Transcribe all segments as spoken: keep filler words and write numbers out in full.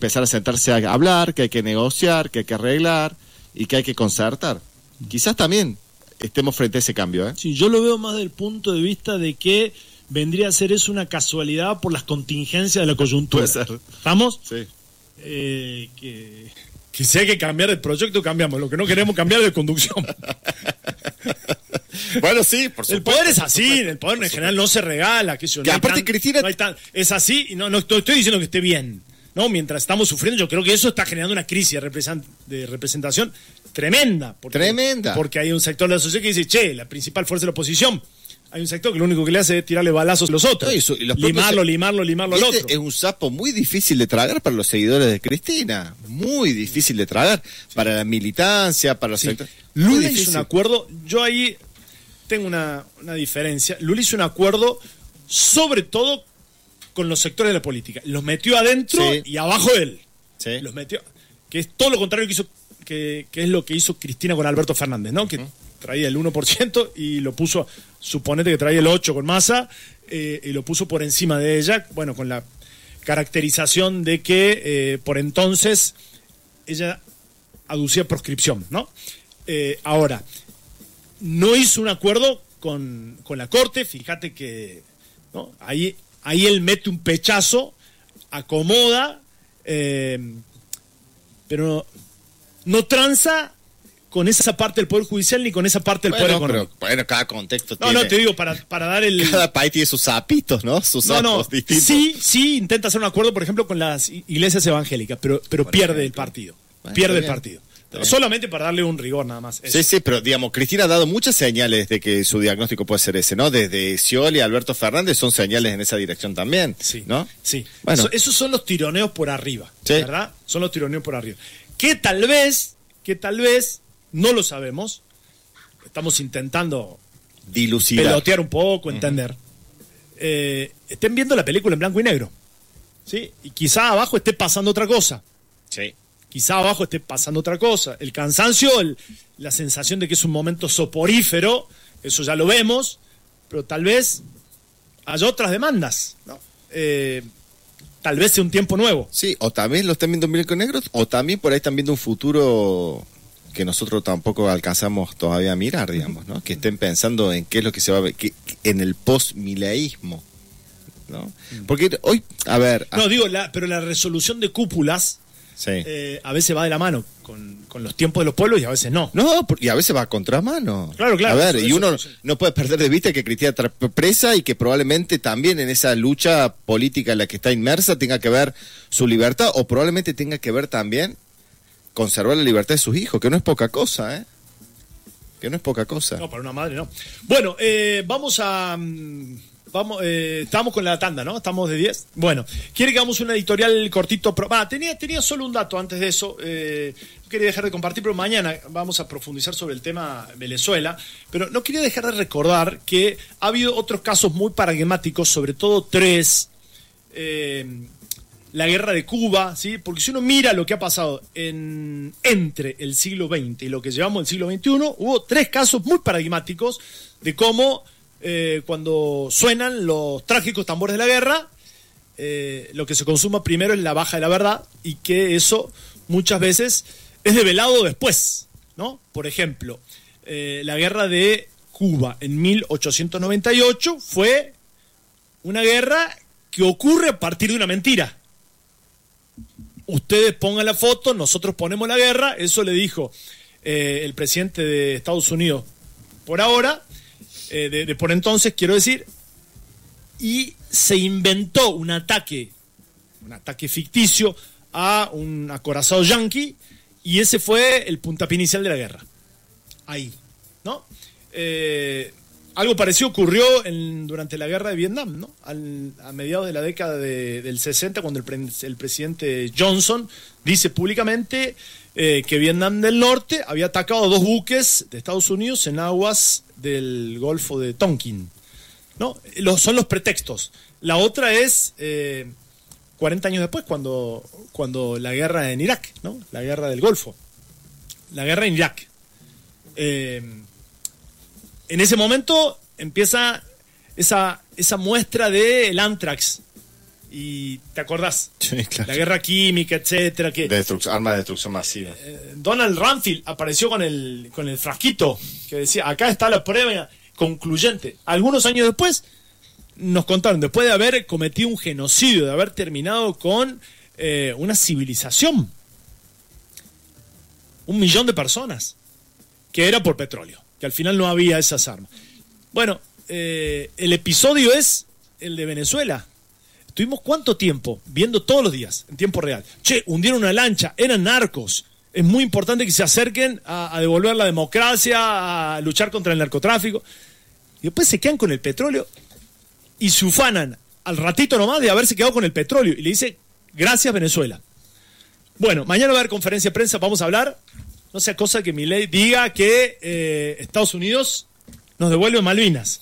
empezar a sentarse a hablar, que hay que negociar, que hay que arreglar y que hay que concertar. Quizás también estemos frente a ese cambio, ¿eh? Sí, yo lo veo más del punto de vista de que vendría a ser eso una casualidad por las contingencias de la coyuntura. Puede ser. ¿Estamos? Sí. Eh, que, que si hay que cambiar el proyecto, cambiamos. Lo que no queremos cambiar es de conducción. Bueno, sí, por supuesto. El poder es así, el poder en general no se regala. Que, eso, que no aparte, tan, Cristina... No hay tan, es así, y no, no estoy, estoy diciendo que esté bien. No, mientras estamos sufriendo, yo creo que eso está generando una crisis de, represent, de representación tremenda. Porque, tremenda. Porque hay un sector de la sociedad que dice, che, la principal fuerza de la oposición. Hay un sector que lo único que le hace es tirarle balazos a los otros. No, y su, y los limarlo, limarlo, limarlo al este otro. Es un sapo muy difícil de tragar para los seguidores de Cristina. Muy difícil de tragar. Sí. Para la militancia, para los sí. sectores. Lula hizo un acuerdo, yo ahí tengo una, una diferencia. Lula hizo un acuerdo sobre todo con los sectores de la política. Los metió adentro sí. y abajo de él. Sí. Los metió, que es todo lo contrario que hizo, que, que es lo que hizo Cristina con Alberto Fernández, ¿no? Que uh-huh. traía el uno por ciento y lo puso, suponete que traía el ocho por ciento con Massa, eh, y lo puso por encima de ella, bueno, con la caracterización de que eh, por entonces ella aducía proscripción, ¿no? Eh, ahora, no hizo un acuerdo con, con la Corte, fíjate que, ¿no? Ahí, ahí él mete un pechazo, acomoda, eh, pero no, no tranza con esa parte del Poder Judicial ni con esa parte del bueno, Poder Económico. Pero, bueno, cada contexto no, tiene... No, no, te digo, para, para dar el... Cada país tiene sus sapitos, ¿no? Sus no, sapos no, distintos. Sí, sí, intenta hacer un acuerdo, por ejemplo, con las iglesias evangélicas, pero, pero bueno, pierde el partido. Bueno, pierde el partido. Solamente para darle un rigor nada más. Eso. Sí, sí, pero digamos, Cristina ha dado muchas señales de que su diagnóstico puede ser ese, ¿no? Desde Scioli a Alberto Fernández son señales en esa dirección también, sí, ¿no? Sí, bueno. Eso, esos son los tironeos por arriba, sí. ¿verdad? Son los tironeos por arriba. Que tal vez, que tal vez, no lo sabemos, estamos intentando dilucidar, pelotear un poco, entender. Uh-huh. Eh, estén viendo la película en blanco y negro, ¿sí? Y quizá abajo esté pasando otra cosa. Sí. Quizá abajo esté pasando otra cosa. El cansancio, el, la sensación de que es un momento soporífero, eso ya lo vemos, pero tal vez haya otras demandas, ¿no? Eh, tal vez sea un tiempo nuevo. Sí, o también lo están viendo en blanco y negro, o también por ahí están viendo un futuro que nosotros tampoco alcanzamos todavía a mirar, digamos, ¿no? Que estén pensando en qué es lo que se va a ver, que, en el post-mileísmo, ¿no? Porque hoy, a ver... No, a... digo, la, pero la resolución de cúpulas... Sí. Eh, a veces va de la mano con, con los tiempos de los pueblos y a veces no. No, y a veces va a contramano. Claro, claro. A ver, eso, y uno eso, eso. no puede perder de vista que Cristina está presa y que probablemente también en esa lucha política en la que está inmersa tenga que ver su libertad o probablemente tenga que ver también conservar la libertad de sus hijos, que no es poca cosa, ¿eh? Que no es poca cosa. No, para una madre no. Bueno, eh, vamos a... Um... Vamos, eh, estamos con la tanda, ¿no? Estamos de diez. Bueno, quiere que hagamos un editorial cortito. Pro... Ah, tenía, tenía solo un dato antes de eso. Eh, no quería dejar de compartir, pero mañana vamos a profundizar sobre el tema Venezuela. Pero no quería dejar de recordar que ha habido otros casos muy paradigmáticos, sobre todo tres. Eh, la guerra de Cuba, ¿sí? Porque si uno mira lo que ha pasado en, entre el siglo veinte y lo que llevamos el siglo veintiuno, hubo tres casos muy paradigmáticos de cómo... Eh, cuando suenan los trágicos tambores de la guerra, eh, lo que se consuma primero es la baja de la verdad y que eso muchas veces es develado después, ¿no? Por ejemplo, eh, la guerra de Cuba en mil ochocientos noventa y ocho fue una guerra que ocurre a partir de una mentira. Ustedes pongan la foto, nosotros ponemos la guerra, eso le dijo eh, el presidente de Estados Unidos por ahora. Eh, de, de por entonces, quiero decir, y se inventó un ataque, un ataque ficticio a un acorazado yanqui, y ese fue el puntapié inicial de la guerra. Ahí, ¿no? Eh, algo parecido ocurrió en, durante la guerra de Vietnam, ¿no? Al, a mediados de la década de, del sesenta, cuando el, pre, el presidente Johnson dice públicamente eh, que Vietnam del Norte había atacado a dos buques de Estados Unidos en aguas del Golfo de Tonkin, ¿no? Los, son los pretextos. La otra es eh, cuarenta años después, cuando, cuando la guerra en Irak, ¿no? La guerra del Golfo. La guerra en Irak. Eh, en ese momento empieza esa, esa muestra del Anthrax, Y te acordás, Sí, claro. la guerra química, etcétera, que De destruc- armas de destrucción masiva. eh, Donald Rumsfeld apareció con el con el frasquito que decía, acá está la prueba concluyente. Algunos años después nos contaron, después de haber cometido un genocidio, de haber terminado con eh, una civilización, un millón de personas, que era por petróleo, que al final no había esas armas. Bueno, eh, el episodio es el de Venezuela. Estuvimos cuánto tiempo viendo todos los días, en tiempo real. Che, hundieron una lancha, eran narcos. Es muy importante que se acerquen a, a devolver la democracia, a luchar contra el narcotráfico. Y después se quedan con el petróleo y se ufanan al ratito nomás de haberse quedado con el petróleo. Y le dice, gracias Venezuela. Bueno, mañana va a haber conferencia de prensa, vamos a hablar. No sea cosa que Milei diga que eh, Estados Unidos nos devuelve Malvinas.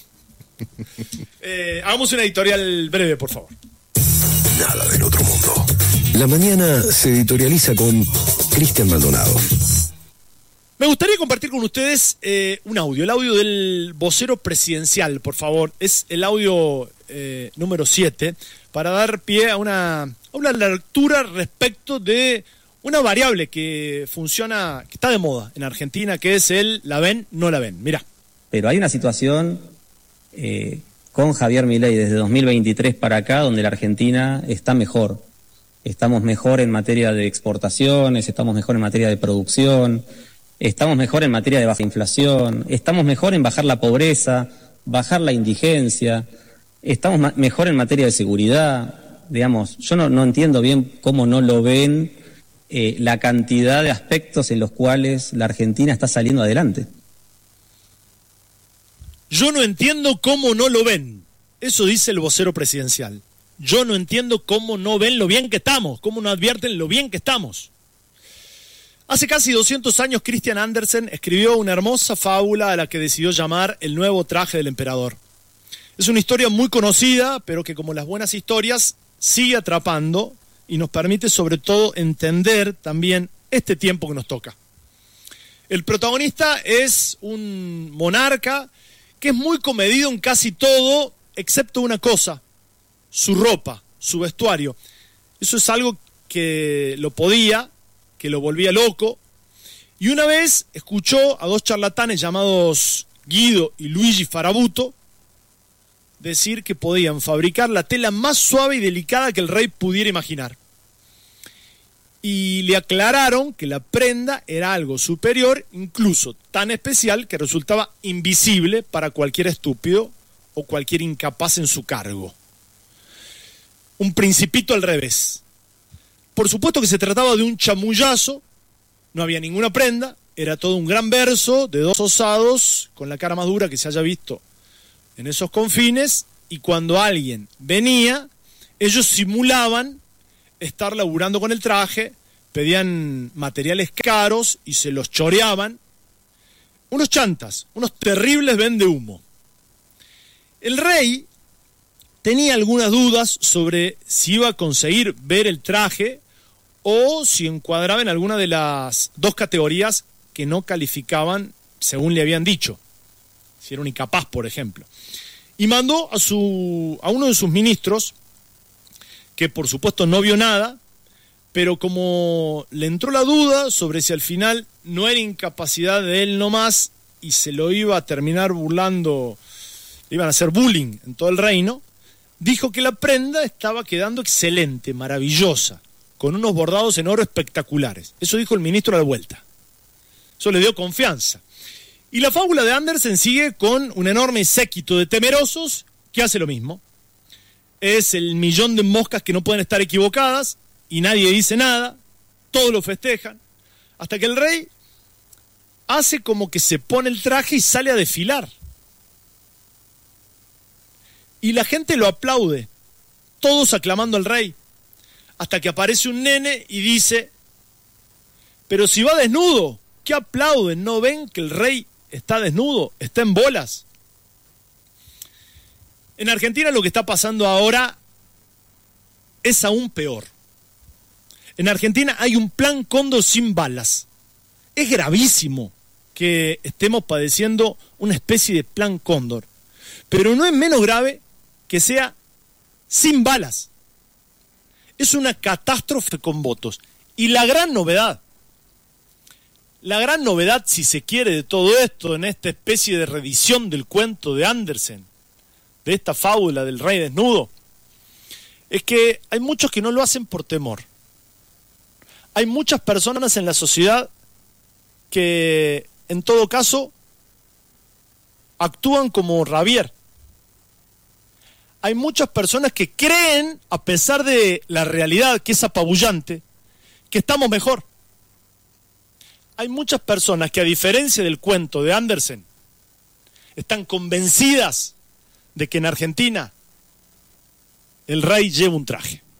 Eh, hagamos una editorial breve, por favor. Nada del otro mundo. La mañana se editorializa con Cristian Maldonado. Me gustaría compartir con ustedes eh, un audio, el audio del vocero presidencial, por favor. Es el audio eh, número siete, para dar pie a una, a una lectura respecto de una variable que funciona, que está de moda en Argentina, que es el la ven, no la ven. Mirá. Pero hay una situación eh, con Javier Milei desde dos mil veintitrés para acá donde la Argentina está mejor. Estamos mejor en materia de exportaciones, estamos mejor en materia de producción, estamos mejor en materia de baja inflación, estamos mejor en bajar la pobreza, bajar la indigencia, estamos ma- mejor en materia de seguridad. Digamos, yo no, no entiendo bien cómo no lo ven eh, la cantidad de aspectos en los cuales la Argentina está saliendo adelante. Yo no entiendo cómo no lo ven. Eso dice el vocero presidencial. Yo no entiendo cómo no ven lo bien que estamos, cómo no advierten lo bien que estamos. Hace casi doscientos años Christian Andersen escribió una hermosa fábula a la que decidió llamar El nuevo traje del emperador. Es una historia muy conocida, pero que como las buenas historias sigue atrapando y nos permite sobre todo entender también este tiempo que nos toca. El protagonista es un monarca que es muy comedido en casi todo, excepto una cosa: su ropa, su vestuario. Eso es algo que lo podía, que lo volvía loco. Y una vez escuchó a dos charlatanes llamados Guido y Luigi Farabuto decir que podían fabricar la tela más suave y delicada que el rey pudiera imaginar. Y le aclararon que la prenda era algo superior, incluso tan especial que resultaba invisible para cualquier estúpido o cualquier incapaz en su cargo. Un principito al revés. Por supuesto que se trataba de un chamullazo, no había ninguna prenda, era todo un gran verso de dos osados con la cara más dura que se haya visto en esos confines, y cuando alguien venía, ellos simulaban estar laburando con el traje, pedían materiales caros y se los choreaban. Unos chantas, unos terribles vendehumo. El rey tenía algunas dudas sobre si iba a conseguir ver el traje o si encuadraba en alguna de las dos categorías que no calificaban según le habían dicho. Si era un incapaz, por ejemplo. Y mandó a, su, a uno de sus ministros, que por supuesto no vio nada, pero como le entró la duda sobre si al final no era incapacidad de él nomás y se lo iba a terminar burlando, iban a hacer bullying en todo el reino, dijo que la prenda estaba quedando excelente, maravillosa, con unos bordados en oro espectaculares. Eso dijo el ministro a la vuelta. Eso le dio confianza. Y la fábula de Andersen sigue con un enorme séquito de temerosos que hace lo mismo. Es el millón de moscas que no pueden estar equivocadas y nadie dice nada, todos lo festejan, hasta que el rey hace como que se pone el traje y sale a desfilar. Y la gente lo aplaude, todos aclamando al rey, hasta que aparece un nene y dice: pero si va desnudo, ¿qué aplauden? ¿No ven que el rey está desnudo, está en bolas? En Argentina lo que está pasando ahora es aún peor. En Argentina hay un plan Cóndor sin balas. Es gravísimo que estemos padeciendo una especie de plan Cóndor, pero no es menos grave que sea sin balas. es una catástrofe con votos. Y la gran novedad, la gran novedad, si se quiere, de todo esto, en esta especie de reedición del cuento de Andersen, de esta fábula del rey desnudo, es que hay muchos que no lo hacen por temor. Hay muchas personas en la sociedad que, en todo caso, actúan como Rabier. Hay muchas personas que creen, a pesar de la realidad que es apabullante, que estamos mejor. Hay muchas personas que, a diferencia del cuento de Andersen, están convencidas de que en Argentina el rey lleva un traje.